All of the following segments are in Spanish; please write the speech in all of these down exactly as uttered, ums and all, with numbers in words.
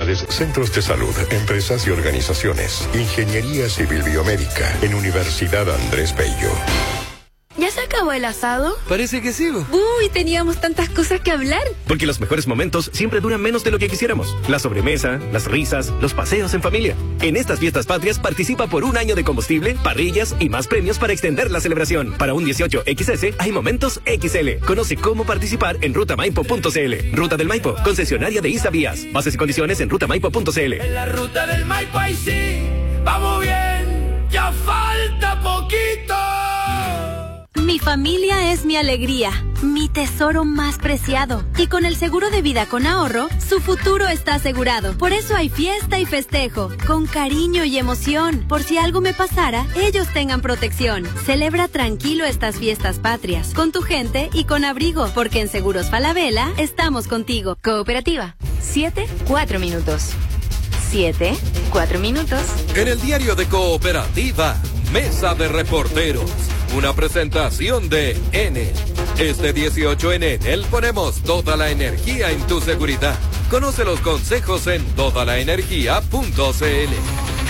hospitales, centros de salud, empresas y organizaciones. Ingeniería Civil Biomédica en Universidad Andrés Bello. ¿Ya se acabó el asado? Parece que sí. Uy, teníamos tantas cosas que hablar. Porque los mejores momentos siempre duran menos de lo que quisiéramos. La sobremesa, las risas, los paseos en familia. En estas fiestas patrias participa por un año de combustible, parrillas y más premios para extender la celebración. Para un dieciocho equis ese hay momentos equis ele. Conoce cómo participar en ruta maipo punto ce ele. Ruta del Maipo, concesionaria de ISA Vías. Bases y condiciones en ruta maipo punto ce ele. En la ruta del Maipo ahí sí, vamos bien, ya falta poquito. Mi familia es mi alegría, mi tesoro más preciado. Y con el seguro de vida con ahorro, su futuro está asegurado. Por eso hay fiesta y festejo, con cariño y emoción. Por si algo me pasara, ellos tengan protección. Celebra tranquilo estas fiestas patrias, con tu gente y con abrigo, porque en Seguros Falabella estamos contigo. Cooperativa, siete, cuatro minutos. Siete, cuatro minutos. En el diario de Cooperativa, Mesa de Reporteros. Una presentación de Enel. Este dieciocho en Enel ponemos toda la energía en tu seguridad. Conoce los consejos en toda la energía punto ce ele.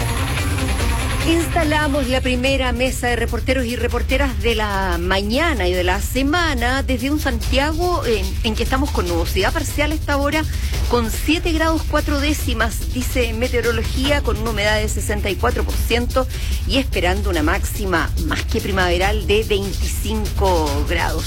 Instalamos la primera mesa de reporteros y reporteras de la mañana y de la semana desde un Santiago en, en que estamos con nubosidad parcial a esta hora, con siete grados cuatro décimas, dice meteorología, con una humedad de sesenta y cuatro por ciento y esperando una máxima más que primaveral de veinticinco grados.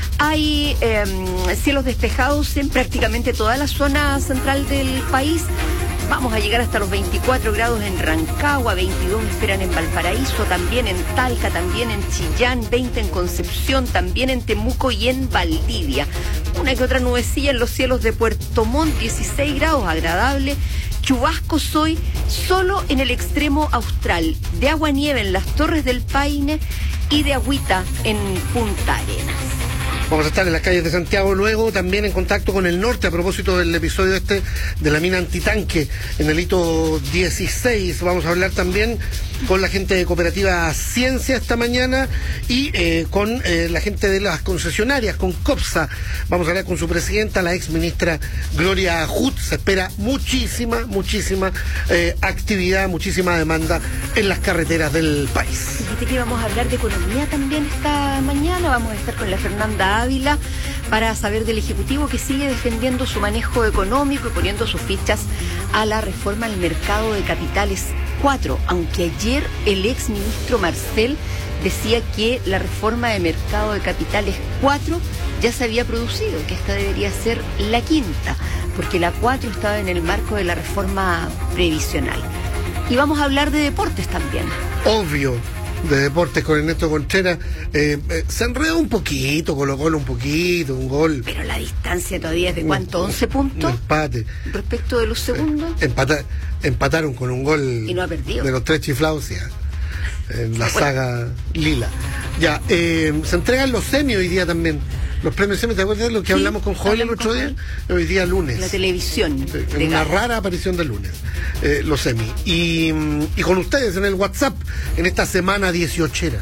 Hay eh, cielos despejados en prácticamente toda la zona central del país. Vamos a llegar hasta los veinticuatro grados en Rancagua, veintidós me esperan en Valparaíso, también en Talca, también en Chillán, veinte en Concepción, también en Temuco y en Valdivia. Una que otra nubecilla en los cielos de Puerto Montt, dieciséis grados, agradable. Chubascos hoy solo en el extremo austral, de agua-nieve en las Torres del Paine y de agüita en Punta Arenas. Vamos a estar en las calles de Santiago luego, también en contacto con el norte a propósito del episodio este de la mina antitanque en el hito dieciséis. Vamos a hablar también con la gente de Cooperativa Ciencia esta mañana y eh, con eh, la gente de las concesionarias, con COPSA. Vamos a hablar con su presidenta, la ex ministra Gloria Huth. Se espera muchísima, muchísima eh, actividad, muchísima demanda en las carreteras del país. Dijiste que vamos a hablar de economía también esta mañana. Vamos a estar con la Fernanda Ávila para saber del Ejecutivo que sigue defendiendo su manejo económico y poniendo sus fichas a la reforma al mercado de capitales cuatro, aunque ayer el ex ministro Marcel decía que la reforma de mercado de capitales cuatro ya se había producido, que esta debería ser la quinta, porque la cuatro estaba en el marco de la reforma previsional. Y vamos a hablar de deportes también. Obvio. De deportes con Ernesto Contreras, eh, eh, se enredó un poquito, Colo-Colo un poquito, un gol. Pero la distancia todavía es de ¿cuánto? ¿once puntos? Un empate. Respecto de los segundos. Eh, empata, empataron con un gol. Y no ha perdido. De los tres chiflados, ya. En la bueno. saga Lila. Ya, eh, se entregan los semis hoy día también. Los premios semis, ¿te acuerdas de lo que sí, hablamos con Joel el otro día? Hoy día lunes. La televisión. Sí, en una rara aparición de lunes. Eh, los semis. Y, y con ustedes en el WhatsApp, en esta semana dieciochera.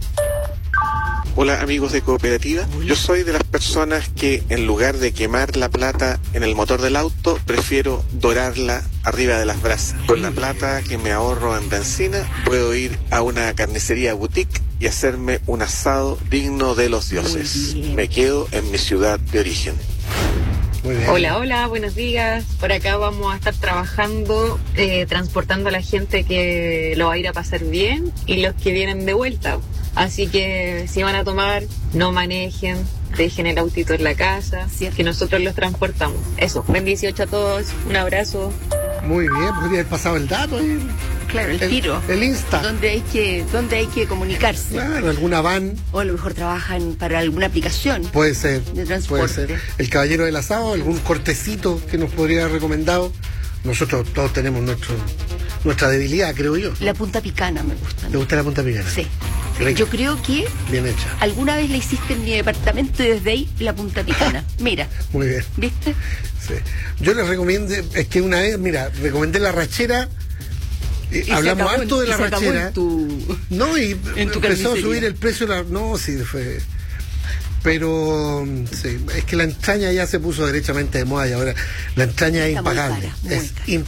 Hola amigos de Cooperativa, yo soy de las personas que en lugar de quemar la plata en el motor del auto, prefiero dorarla arriba de las brasas. Con la plata que me ahorro en benzina, puedo ir a una carnicería boutique y hacerme un asado digno de los dioses. Me quedo en mi ciudad de origen. Hola, hola, buenos días. Por acá vamos a estar trabajando, eh, transportando a la gente que lo va a ir a pasar bien y los que vienen de vuelta. Así que si van a tomar, no manejen, dejen el autito en la casa, que nosotros los transportamos. Eso, buen dieciocho a todos, un abrazo. Muy bien, podría haber pasado el dato ahí. Claro, el, el tiro. El Insta. Donde hay que, donde hay que comunicarse. Claro, alguna van. O a lo mejor trabajan para alguna aplicación. Puede ser. De transporte. Puede ser. El caballero del asado, algún cortecito que nos podría haber recomendado. Nosotros todos tenemos nuestro, nuestra debilidad, creo yo. La punta picana me gusta. ¿Te gusta la punta picana? Sí. Rica. Yo creo que bien hecha. Alguna vez la hiciste en mi departamento y desde ahí la punta picana. Mira. Muy bien. ¿Viste? Sí. Yo les recomiendo, es que una vez, mira, recomendé la rachera. Y hablamos acabó, harto de la rachera. Tu... No, y en tu empezó a subir el precio. La... No, sí, fue. Pero sí, es que la entraña ya se puso derechamente de moda y ahora la entraña es impagable. Es